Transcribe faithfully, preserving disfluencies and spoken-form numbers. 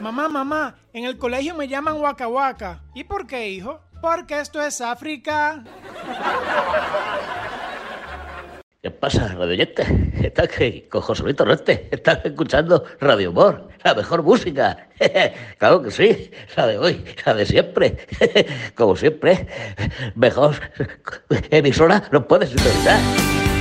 Mamá, mamá, en el colegio me llaman Waka Waka. ¿Y por qué, hijo? Porque esto es África. ¿Qué pasa, radio oyente? Está aquí con José Luis Torrente. Estás escuchando Radio Humor, la mejor música. Claro que sí, la de hoy, la de siempre. Como siempre, mejor emisora no puedes sintonizar.